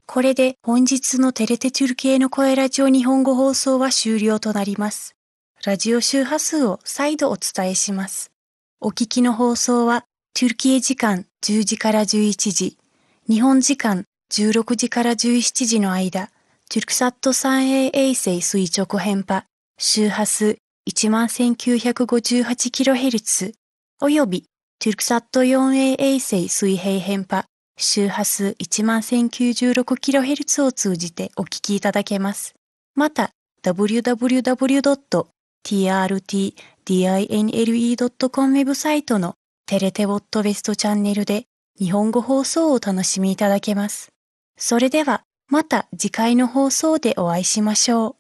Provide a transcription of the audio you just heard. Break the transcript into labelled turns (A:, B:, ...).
A: これで本日のテレテトゥルキエの声ラジオ日本語放送は終了となります。ラジオ周波数を再度お伝えします。お聞きの放送はトゥルキエ時間10時から11時、日本時間16時から17時の間、トゥルクサット 3A 衛星垂直編波、周波数 11,958kHz およびトゥルクサット 4A 衛星水平編波、周波数 11,096kHz を通じてお聞きいただけます。また、www.trtdinle.com ウェブサイトのテレテウォットウェストチャンネルで日本語放送をお楽しみいただけます。それでは、また次回の放送でお会いしましょう。